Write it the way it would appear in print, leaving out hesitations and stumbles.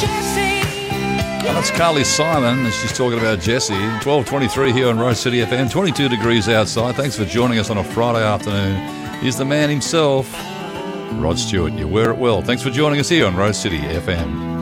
And that's Carly Simon as she's talking about Jessie. 12:23 here on Rose City FM. 22 degrees outside. Thanks for joining us on a Friday afternoon. Here's the man himself, Rod Stewart. You wear it well. Thanks for joining us here on Rose City FM.